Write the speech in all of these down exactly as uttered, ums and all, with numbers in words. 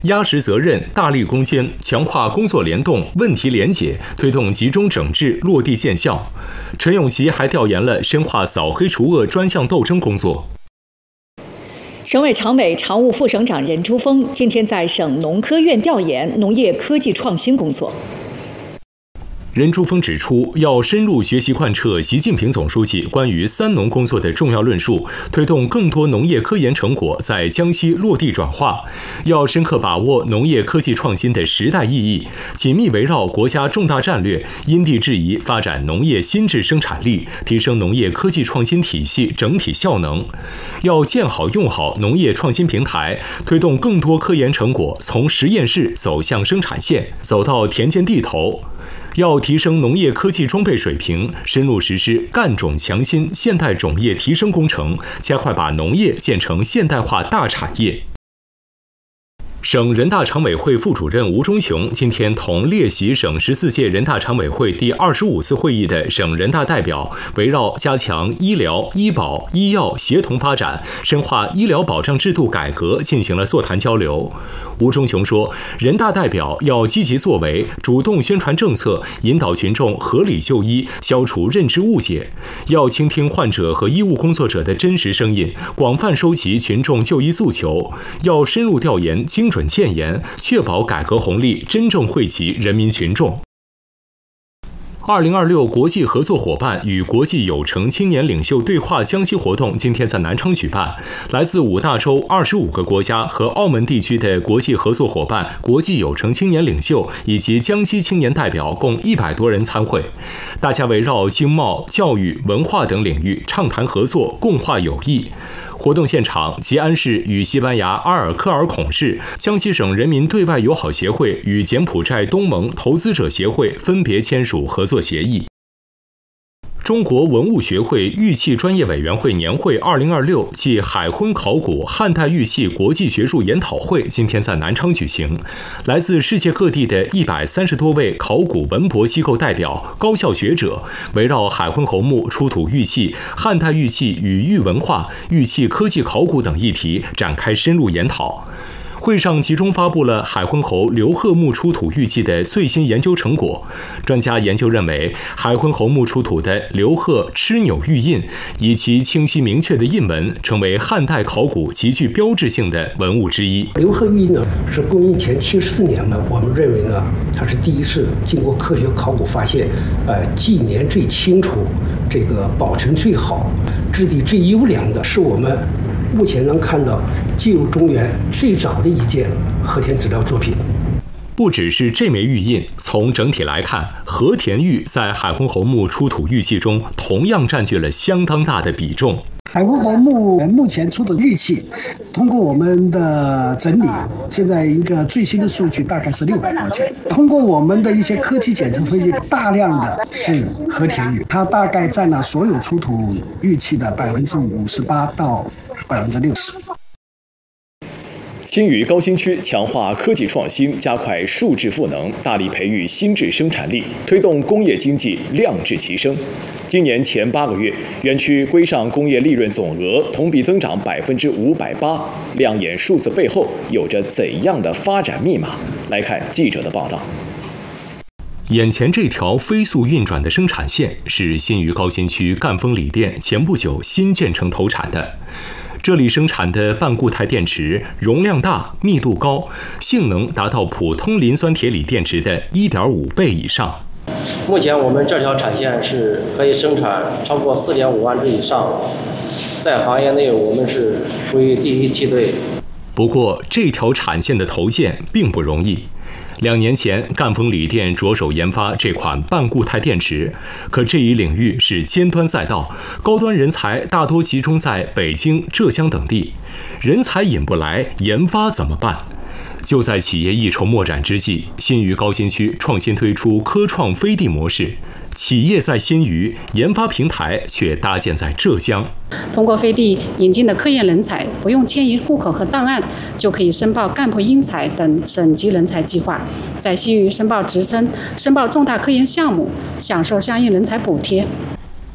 压实责任，大力攻坚，强化工作联动、问题联解，推动集中整治落地见效。陈永琪还调研了深化扫黑除恶专项斗争工作。 省委常委、常务副省长任珠峰今天在省农科院调研农业科技创新工作。 任珠峰指出，要深入学习贯彻习近平总书记关于三农工作的重要论述，推动更多农业科研成果在江西落地转化。要深刻把握农业科技创新的时代意义，紧密围绕国家重大战略，因地制宜发展农业新质生产力，提升农业科技创新体系整体效能。要建好用好农业创新平台，推动更多科研成果从实验室走向生产线，走到田间地头。要提升农业科技装备水平，深入实施干种强心现代种业提升工程，加快把农业建成现代化大产业。省人大常委会副主任吴忠雄今天同列席省十四届人大常委会第二十五次会议的省人大代表，围绕加强医疗、医保、医药协同发展，深化医疗保障制度改革进行了座谈交流。吴忠雄说，人大代表要积极作为，主动宣传政策，引导群众合理就医，消除认知误解。要倾听患者和医务工作者的真实声音，广泛收集群众就医诉求。要深入调研精准建言，确保改革红利真正惠及人民群众。二零二六国际合作伙伴与国际有成青年领袖对话江西活动今天在南昌举办，来自五大洲二十五个国家和澳门地区的国际合作伙伴、国际有成青年领袖以及江西青年代表共一百多人参会。大家围绕经贸、教育、文化等领域畅谈合作，共话友谊。活动现场，吉安市与西班牙阿尔科尔孔市、江西省人民对外友好协会与柬埔寨东盟投资者协会分别签署合作协议。中国文物学会玉器专业委员会年会二零二六暨海昏考古汉代玉器国际学术研讨会今天在南昌举行，来自世界各地的一百三十多位考古文博机构代表、高校学者，围绕海昏侯墓出土玉器、汉代玉器与玉文化、玉器科技考古等议题展开深入研讨。会上集中发布了海昏侯刘贺墓出土玉器的最新研究成果。专家研究认为，海昏侯墓出土的刘贺螭钮玉印，以其清晰明确的印纹，成为汉代考古极具标志性的文物之一。 刘贺玉印呢，是公元前七十四年呢，我们认为呢，它是第一次经过科学考古发现，呃，纪年最清楚，这个保存最好，质地最优良的，是我们目前能看到进入中原最早的一件和田资料作品。 不只是这枚玉印，从整体来看，和田玉在海昏侯墓出土玉器中同样占据了相当大的比重。 海昏侯墓目前出的玉器，通过我们的整理，现在一个最新的数据大概是六百多件。通过我们的一些科技检测分析，大量的是和田玉，它大概占了所有出土玉器的百分之五十八到百分之六十。 新余高新区强化科技创新，加快数质赋能，大力培育新质生产力，推动工业经济量质齐升。今年前八个月，园区规上工业利润总额同比增长百分之五百八，亮眼数字背后有着怎样的发展密码？来看记者的报道。 眼前这条飞速运转的生产线是新余高新区赣锋锂电前不久新建成投产的。这里生产的半固态电池容量大、密度高，性能达到普通磷酸铁锂电池的 一点五 倍以上。 目前我们这条产线是可以生产超过 四点五万只以上，在行业内我们是属于第一梯队。 不过，这条产线的投建并不容易。两年前，赣锋锂电着手研发这款半固态电池，可这一领域是尖端赛道，高端人才大多集中在北京、浙江等地，人才引不来，研发怎么办？就在企业一筹莫展之际，新余高新区创新推出科创飞地模式，企业在新余，研发平台却搭建在浙江。 通过飞地引进的科研人才，不用迁移户口和档案，就可以申报干部英才等省级人才计划，在新余申报职称、申报重大科研项目，享受相应人才补贴。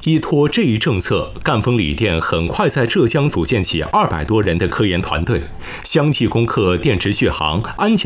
依托这一政策，赣锋锂电很快在浙江组建起二百多人的科研团队，相继攻克电池续航、安全